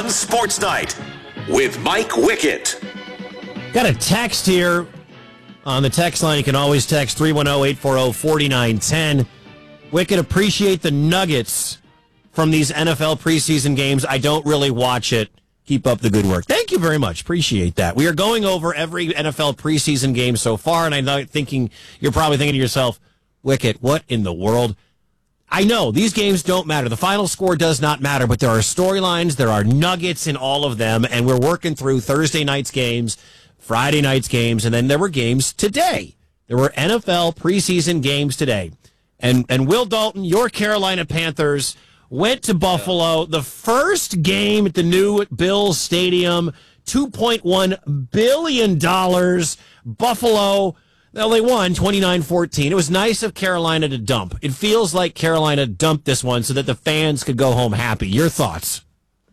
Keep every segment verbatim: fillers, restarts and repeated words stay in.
Fun Sports Night with Mike Wickett. Got a text here on the text line. You can always text three one zero, eight four zero, four nine one zero. Wickett, appreciate the nuggets from these N F L preseason games. I don't really watch it. Keep up the good work. Thank you very much. Appreciate that. We are going over every N F L preseason game so far, and I'm thinking, you're probably thinking to yourself, Wickett, what in the world? I know, these games don't matter. The final score does not matter, but there are storylines, there are nuggets in all of them, and we're working through Thursday night's games, Friday night's games, and then there were games today. There were N F L preseason games today. And and Will Dalton, your Carolina Panthers, went to Buffalo. The first game at the new Bills Stadium, two point one billion dollars. Buffalo, well, they won twenty-nine fourteen. It was nice of Carolina to dump. It feels like Carolina dumped this one so that the fans could go home happy. Your thoughts?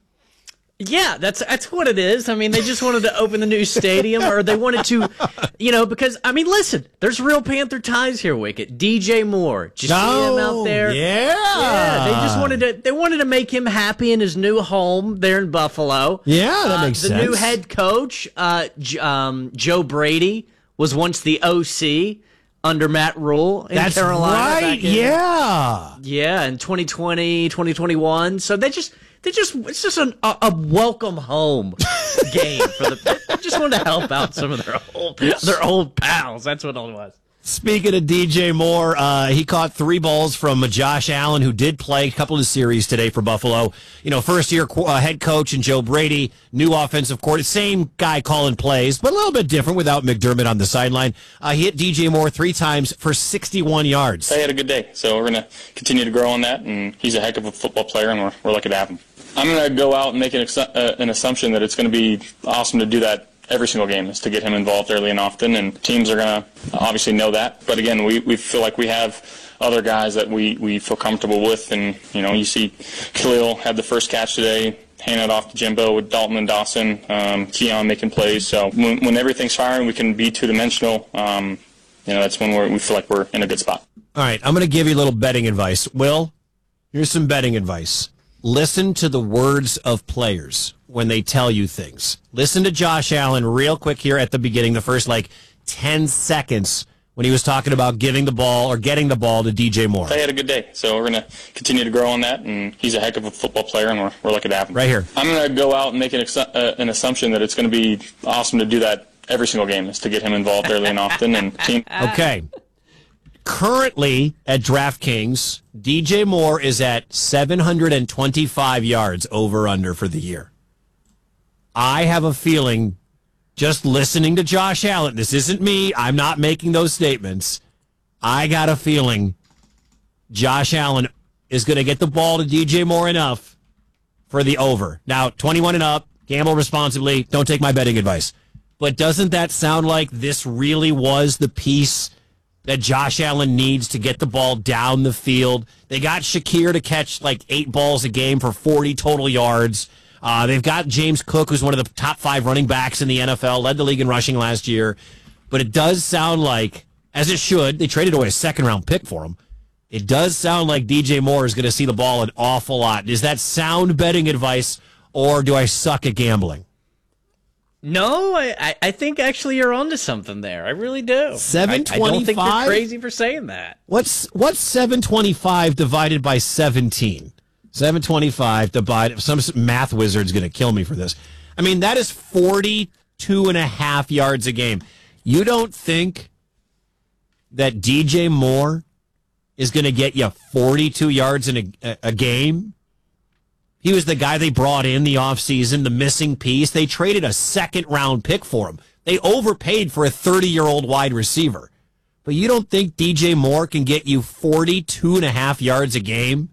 Yeah, that's that's what it is. I mean, they just wanted to open the new stadium, or they wanted to, you know, because, I mean, listen, there's real Panther ties here, Wickett. D J Moore, did you see oh, him out there? Yeah. Yeah, they just wanted to, they wanted to make him happy in his new home there in Buffalo. Yeah, that uh, makes the sense. The new head coach, uh, J- um, Joe Brady, was once the O C under Matt Rule in That's Carolina. right, in, yeah. Yeah, in twenty twenty, twenty twenty-one. So they just... They just, it's just an, a, a welcome home game for the, they just wanted to help out some of their old, their old pals. That's what it was. Speaking of D J Moore, uh, he caught three balls from Josh Allen, who did play a couple of series today for Buffalo. You know, first-year uh, head coach and Joe Brady, new offensive coordinator, same guy calling plays, but a little bit different without McDermott on the sideline. Uh, he hit D J Moore three times for sixty-one yards. He had a good day, so we're going to continue to grow on that, and he's a heck of a football player, and we're, we're lucky to have him. I'm going to go out and make an, uh, an assumption that it's going to be awesome to do that every single game, is to get him involved early and often, and teams are going to obviously know that. But again, we, we feel like we have other guys that we, we feel comfortable with, and you know, you see Khalil had the first catch today, hand it off to Jimbo with Dalton and Dawson, um, Keon making plays. So when, when everything's firing, we can be two-dimensional. Um, you know, that's when we're, we feel like we're in a good spot. All right, I'm going to give you a little betting advice. Will, here's some betting advice. Listen to the words of players when they tell you things. Listen to Josh Allen real quick here at the beginning, the first like ten seconds when he was talking about giving the ball or getting the ball to D J Moore. He had a good day, so we're going to continue to grow on that, and he's a heck of a football player, and we're, we're lucky to have him. Right here. I'm going to go out and make an, uh, an assumption that it's going to be awesome to do that every single game, is to get him involved early and often. And team. Okay. Currently at DraftKings, D J Moore is at seven hundred twenty-five yards over-under for the year. I have a feeling, just listening to Josh Allen, this isn't me, I'm not making those statements, I got a feeling Josh Allen is going to get the ball to D J Moore enough for the over. Now, twenty-one and up, gamble responsibly, don't take my betting advice. But doesn't that sound like this really was the piece that Josh Allen needs to get the ball down the field? They got Shakir to catch like eight balls a game for forty total yards. Uh, they've got James Cook, who's one of the top five running backs in the N F L, led the league in rushing last year. But it does sound like, as it should, they traded away a second-round pick for him. It does sound like D J Moore is going to see the ball an awful lot. Is that sound betting advice, or do I suck at gambling? No, I, I think actually you're onto something there. I really do. seven twenty-five? I, I don't think you're crazy for saying that. What's what's seven twenty-five divided by seventeen? seven twenty-five divided... Some math wizard's going to kill me for this. I mean, that is forty-two and a half yards a game. You don't think that D J Moore is going to get you forty-two yards in a, a game? He was the guy they brought in the offseason, the missing piece. They traded a second-round pick for him. They overpaid for a thirty-year-old wide receiver. But you don't think D J Moore can get you forty-two and a half yards a game?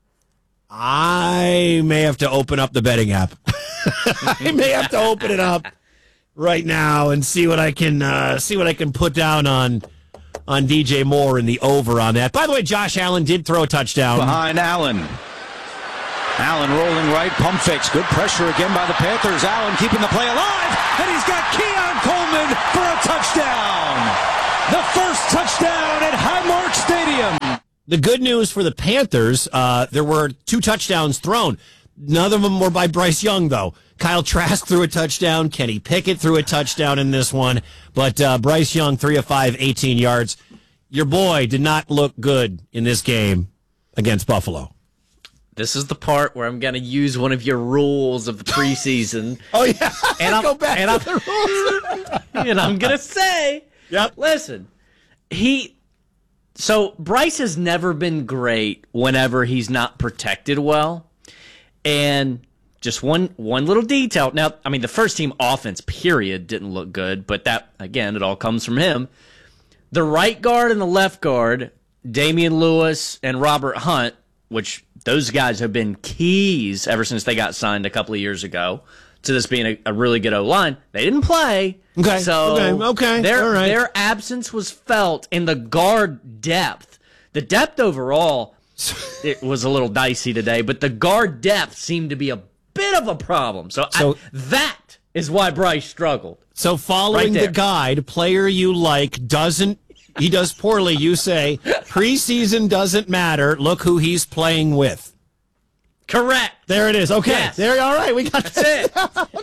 I may have to open up the betting app. I may have to open it up right now and see what I can uh, see what I can put down on on D J Moore and the over on that. By the way, Josh Allen did throw a touchdown. Behind Allen. Allen rolling right, pump fakes. Good pressure again by the Panthers. Allen keeping the play alive, and he's got Keon Coleman for a touchdown. The first touchdown at Highmark Stadium. The good news for the Panthers, uh, there were two touchdowns thrown. None of them were by Bryce Young, though. Kyle Trask threw a touchdown. Kenny Pickett threw a touchdown in this one. But uh, Bryce Young, three of five, eighteen yards. Your boy did not look good in this game against Buffalo. This is the part where I'm going to use one of your rules of the preseason. Oh, yeah. And I'll go back and to I'm, the rules. and I'm going to say, Yep. listen, he... So Bryce has never been great whenever he's not protected well. And just one one little detail. Now, I mean, the first team offense, period, didn't look good. But that, again, it all comes from him. The right guard and the left guard, Damian Lewis and Robert Hunt, which those guys have been keys ever since they got signed a couple of years ago to this being a, a really good O-line. They didn't play. Okay. So okay. Okay. Their, All right. their absence was felt in the guard depth. The depth overall, it was a little dicey today, but the guard depth seemed to be a bit of a problem. So, So- I, that is why Bryce struggled. So following Right the there. guide, player you like doesn't, he does poorly, you say, preseason doesn't matter. Look who he's playing with. Correct. There it is. Okay. Yes. There. All right. We got That's it.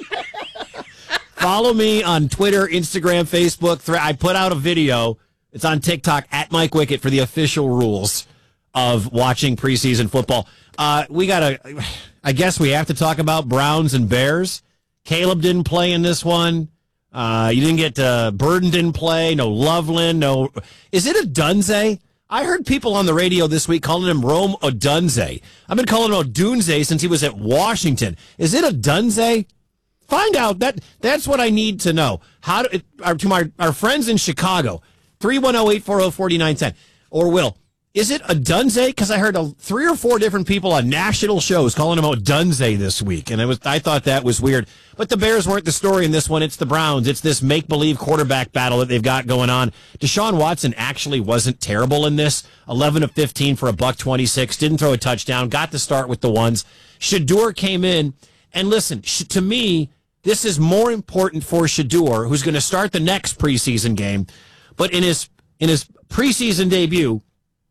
Follow me on Twitter, Instagram, Facebook. Thre- I put out a video. It's on TikTok at Mike Wickett for the official rules of watching preseason football. Uh, we got to, I guess we have to talk about Browns and Bears. Caleb didn't play in this one. Uh, you didn't get, uh, Burden didn't play. No Loveland. No. Is it a Dunze? I heard people on the radio this week calling him Rome Odunze. I've been calling him Odunze since he was at Washington. Is it a Dunze? Find out. That that's what I need to know. How do, our, to my our friends in Chicago, three one zero, eight four zero, four nine one zero. Or Will, is it a Dunze? Because I heard a, three or four different people on national shows calling him Odunze this week, and it was I thought that was weird. But the Bears weren't the story in this one. It's the Browns. It's this make-believe quarterback battle that they've got going on. Deshaun Watson actually wasn't terrible in this. eleven of fifteen for a buck twenty-six. Didn't throw a touchdown. Got to start with the ones. Shador came in. And listen, to me, this is more important for Shador, who's going to start the next preseason game. But in his in his preseason debut,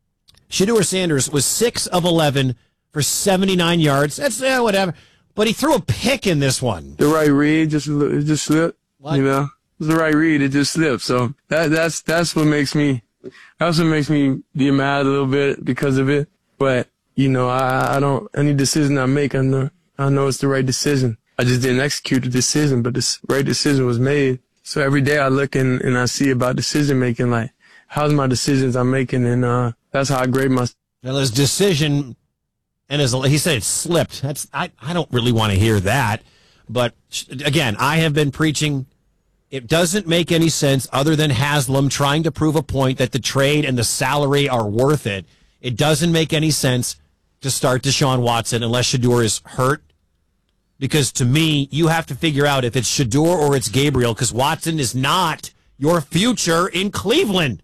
Shador Sanders was six of eleven for seventy-nine yards. That's eh, whatever. But he threw a pick in this one. The right read just it just slipped. What? You know, it was the right read. It just slipped. So that that's that's what makes me that's what makes me be mad a little bit because of it. But you know, I I don't any decision I make, I know I know it's the right decision. I just didn't execute the decision, but the right decision was made. So every day I look and, and I see about decision making, like how's my decisions I'm making, and uh, that's how I grade my. Well, his decision, and his he said it slipped. That's I, I don't really want to hear that. But again, I have been preaching. It doesn't make any sense other than Haslam trying to prove a point that the trade and the salary are worth it. It doesn't make any sense to start Deshaun Watson unless Shador is hurt. Because to me, you have to figure out if it's Shador or it's Gabriel, because Watson is not your future in Cleveland.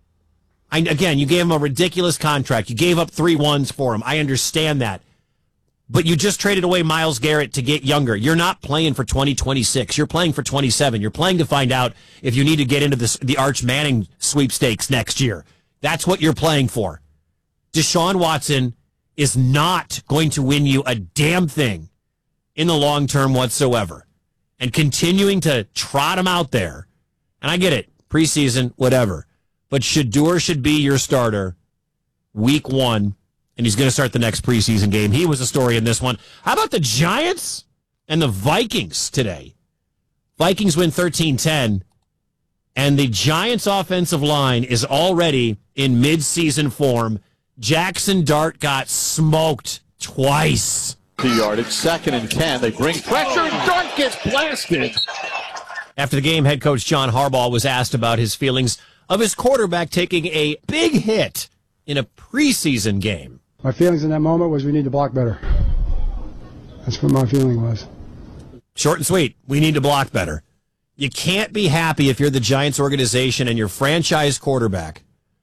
I, again, you gave him a ridiculous contract. You gave up three ones for him. I understand that. But you just traded away Myles Garrett to get younger. You're not playing for twenty twenty-six. You're playing for twenty-seven. You're playing to find out if you need to get into this, the Arch Manning sweepstakes next year. That's what you're playing for. Deshaun Watson is not going to win you a damn thing in the long term whatsoever. And continuing to trot him out there, and I get it, preseason, whatever, but Shador should be your starter week one, and he's going to start the next preseason game. He was a story in this one. How about the Giants and the Vikings today? Vikings win thirteen ten, and the Giants' offensive line is already in midseason form. Jackson Dart got smoked twice. Yardage, second and ten. They bring pressure, and Dart gets blasted. After the game, head coach John Harbaugh was asked about his feelings of his quarterback taking a big hit in a preseason game. My feelings in that moment was we need to block better. That's what my feeling was. Short and sweet. We need to block better. You can't be happy if you're the Giants organization and your franchise quarterback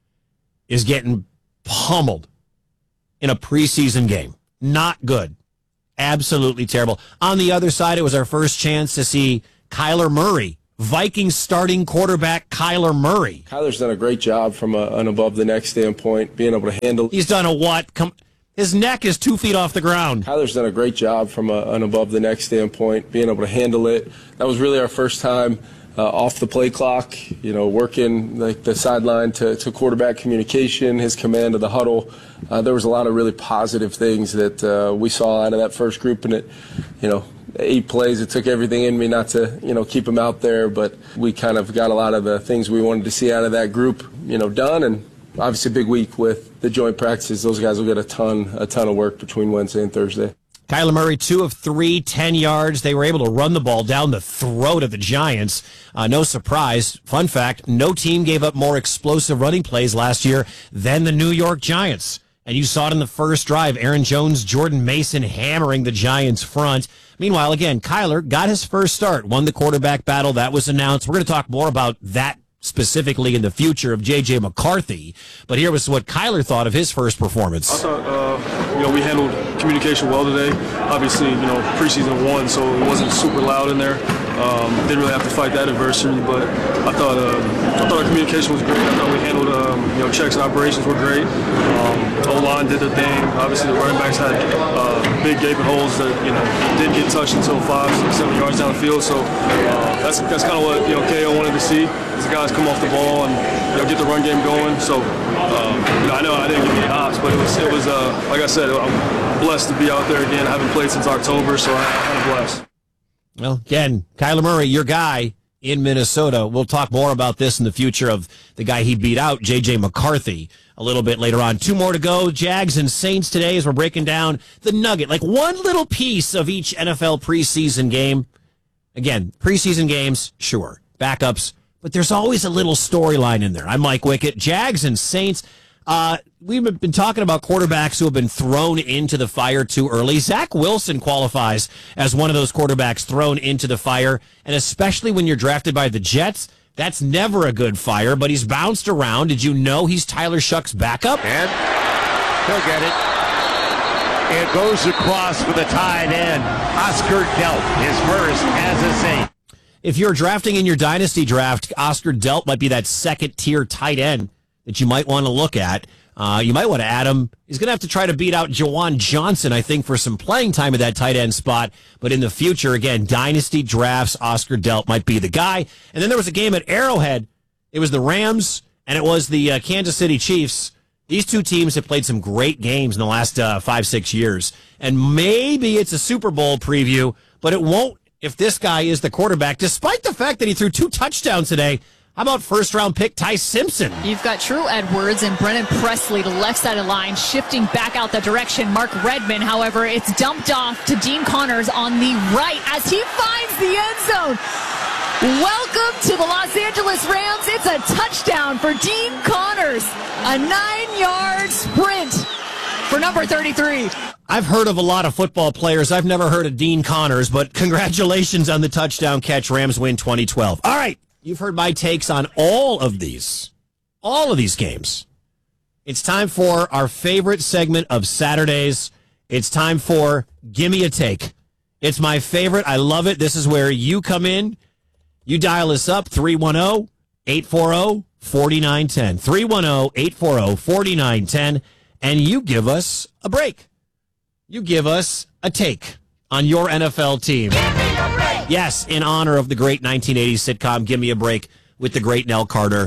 is getting pummeled in a preseason game. Not good. Absolutely terrible. On the other side, it was our first chance to see Kyler Murray, Vikings starting quarterback Kyler Murray. Kyler's done a great job from a, an above the neck standpoint, being able to handle. He's done a what? Come, His neck is two feet off the ground. Kyler's done a great job from a, an above-the-neck standpoint, being able to handle it. That was really our first time uh, off the play clock, you know, working like the sideline to, to quarterback communication, his command of the huddle. Uh, there was a lot of really positive things that uh, we saw out of that first group, and it, you know, eight plays, it took everything in me not to, you know, keep him out there, but we kind of got a lot of the things we wanted to see out of that group, you know, done, and obviously a big week with the joint practices. Those guys will get a ton, a ton of work between Wednesday and Thursday. Kyler Murray, two of three, ten yards. They were able to run the ball down the throat of the Giants. Uh, no surprise. Fun fact, no team gave up more explosive running plays last year than the New York Giants. And you saw it in the first drive. Aaron Jones, Jordan Mason hammering the Giants front. Meanwhile, again, Kyler got his first start, won the quarterback battle. That was announced. We're going to talk more about that specifically in the future of J J McCarthy. But here was what Kyler thought of his first performance. I thought, uh, you know, we handled communication well today. Obviously, you know, preseason one, so it wasn't super loud in there. Um, didn't really have to fight that adversity, but I thought uh, I thought our communication was great. I thought we handled, um, you know, checks and operations were great. Um, O-line did the thing. Obviously, the running backs had uh, big gaping holes that, you know, didn't get touched until five, six, seven yards down the field. So uh, that's that's kind of what, you know, K O wanted to see. Is the guys come off the ball and, you know, get the run game going. So um, you know, I know I didn't get any ops, but it was it was uh, like I said, I'm blessed to be out there again. I haven't played since October, so I'm blessed. Well, again, Kyler Murray, your guy in Minnesota. We'll talk more about this in the future of the guy he beat out, J J McCarthy, a little bit later on. Two more to go, Jags and Saints today as we're breaking down the nugget, like one little piece of each N F L preseason game. Again, preseason games, sure, backups, but there's always a little storyline in there. I'm Mike Wickett. Jags and Saints. Uh, we've been talking about quarterbacks who have been thrown into the fire too early. Zach Wilson qualifies as one of those quarterbacks thrown into the fire, and especially when you're drafted by the Jets, that's never a good fire, but he's bounced around. Did you know he's Tyler Shuck's backup? And he'll get it. It goes across for the tight end. Oscar Delp, his first as a Saint. If you're drafting in your dynasty draft, Oscar Delp might be that second-tier tight end that you might want to look at. Uh, you might want to add him. He's going to have to try to beat out Jawan Johnson, I think, for some playing time at that tight end spot. But in the future, again, dynasty drafts, Oscar Delp might be the guy. And then there was a game at Arrowhead. It was the Rams, and it was the uh, Kansas City Chiefs. These two teams have played some great games in the last uh, five, six years. And maybe it's a Super Bowl preview, but it won't if this guy is the quarterback, despite the fact that he threw two touchdowns today. How about first-round pick Ty Simpson? You've got True Edwards and Brennan Presley to the left side of the line, shifting back out the direction. Mark Redmond, however, it's dumped off to Dean Connors on the right as he finds the end zone. Welcome to the Los Angeles Rams. It's a touchdown for Dean Connors. A nine-yard sprint for number thirty-three. I've heard of a lot of football players. I've never heard of Dean Connors, but congratulations on the touchdown catch. Rams win twenty twelve. All right. You've heard my takes on all of these, all of these games. It's time for our favorite segment of Saturdays. It's time for Gimme a Take. It's my favorite. I love it. This is where you come in. You dial us up, three one zero, eight four zero, four nine one zero. three one zero, eight four zero, four nine one zero. And you give us a break. You give us a take on your N F L team. Yes, in honor of the great nineteen eighties sitcom, Give Me a Break, with the great Nell Carter.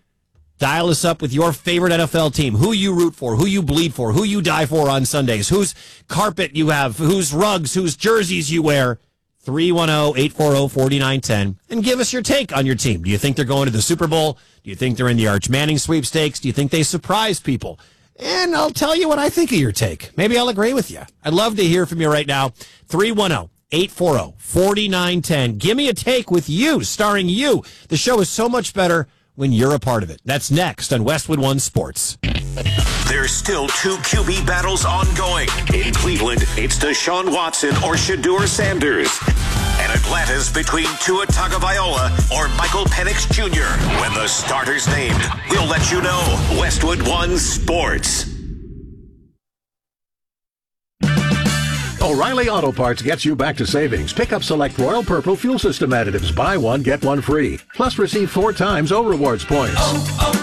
Dial us up with your favorite N F L team, who you root for, who you bleed for, who you die for on Sundays, whose carpet you have, whose rugs, whose jerseys you wear. three one zero, eight four zero, four nine one zero. And give us your take on your team. Do you think they're going to the Super Bowl? Do you think they're in the Arch Manning sweepstakes? Do you think they surprise people? And I'll tell you what I think of your take. Maybe I'll agree with you. I'd love to hear from you right now. three one zero, eight four zero, four nine one zero. Give me a take with you, starring you. The show is so much better when you're a part of it. That's next on Westwood One Sports. There's still two Q B battles ongoing. In Cleveland, it's Deshaun Watson or Shedeur Sanders. And Atlanta's between Tua Tagovailoa or Michael Penix Junior When the starter's named, we'll let you know. Westwood One Sports. O'Reilly Auto Parts gets you back to savings. Pick up select Royal Purple fuel system additives. Buy one, get one free. Plus receive four times O Rewards points. Oh, oh.